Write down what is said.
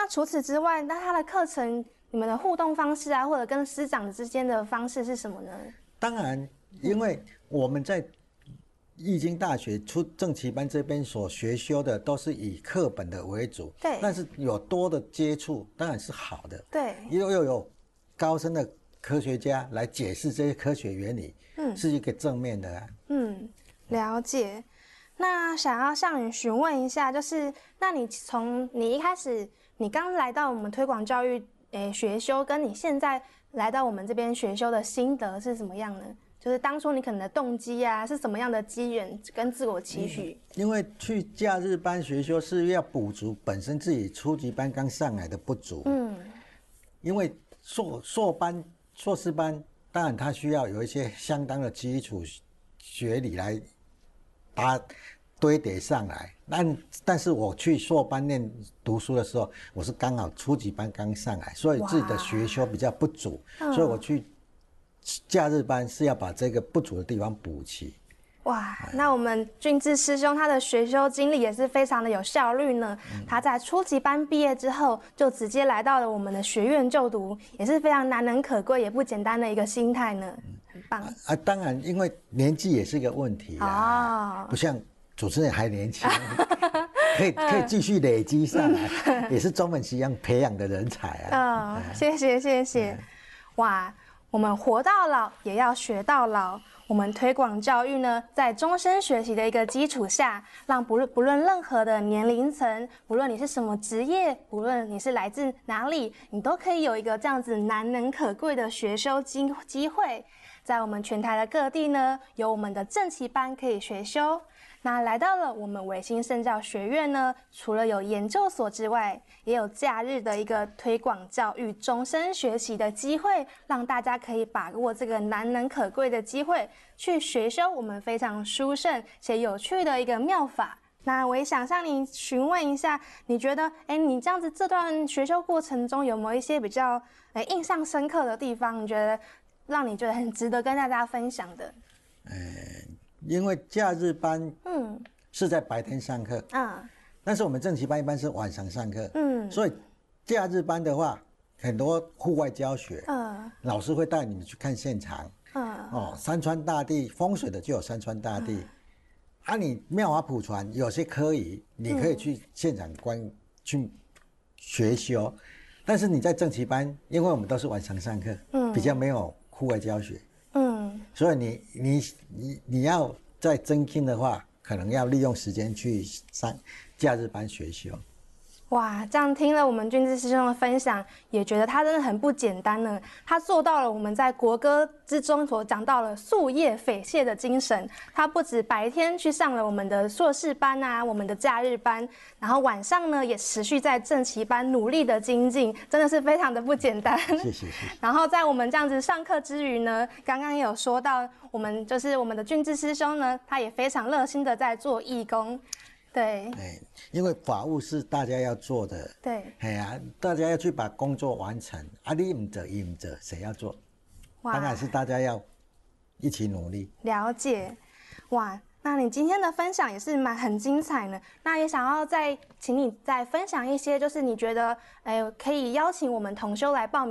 除此之外，那他的课程，你们的互动方式啊，或者跟师长之间的方式是什么呢？ 当然，因为我们在义经大学正期班这边所学修的都是以课本的为主， 对。 但是有多的接触，当然是好的。 对。 又有高深的科学家来解释这些科学原理，是一个正面的啊。 了解。那想要向你询问一下，就是那你从你一开始，你刚来到我们推广教育学修，跟你现在来到我们这边学修的心得是怎么样呢？就是当初你可能的动机啊，是什么样的机缘跟自我期许？ 因为去假日班学修是要补足本身自己初级班刚上来的不足。因为硕士班，当然它需要有一些相当的基础学理来堆叠上来。但是我去硕班读书的时候，我是刚好初级班刚上来，所以自己的学修比较不足，所以我去假日班是要把这个不足的地方补齐。 哇，那我们俊志师兄他的学修经历也是非常的有效率呢。他在初级班毕业之后，就直接来到了我们的学院就读，也是非常难能可贵也不简单的一个心态呢，很棒。 当然，因为年纪也是一个问题啊，不像主持人还年轻，可以继续累积上来，也是中本溪一样培养的人才啊。 谢谢。哇，我们活到老也要学到老。我们推广教育呢，在终身学习的一个基础下，让不论任何的年龄层，不论你是什么职业，不论你是来自哪里，你都可以有一个这样子难能可贵的学修机会。在我们全台的各地呢，有我们的正期班可以学修。那来到了我们维新圣教学院呢，除了有研究所之外，也有假日的一个推广教育终身学习的机会，让大家可以把握这个难能可贵的机会，去学修我们非常殊胜且有趣的一个妙法。那我也想向你询问一下，你觉得，你这样子这段学修过程中有没有一些比较印象深刻的地方？你觉得让你觉得很值得跟大家分享的？ 因为假日班是在白天上课，但是我们正期班一般是晚上上课，所以假日班的话，很多户外教学，老师会带你们去看现场，山川大地，风水的就有山川大地，你妙法普传有些科仪，你可以去现场去学修，但是你在正期班，因为我们都是晚上上课，比较没有户外教学。所以你要在增进的话，可能要利用时间去上假日班学修。 哇，这样听了我们俊志师兄的分享，也觉得他真的很不简单呢。他做到了我们在国歌之中所讲到了夙夜匪懈的精神。他不止白天去上了我们的硕士班啊，我们的假日班，然后晚上呢也持续在正期班努力的精进，真的是非常的不简单。 谢谢。 然后在我们这样子上课之余呢，刚刚也有说到，我们的俊志师兄呢，他也非常热心的在做义工。对， 因为法务是大家要做的， 对， 大家要去把工作完成，你不做，伊不做，谁要做？当然是大家要一起努力。 了解，哇，那你今天的分享也是很精彩呢。那也想要请你再分享一些，就是你觉得，可以邀请我们同修来报名。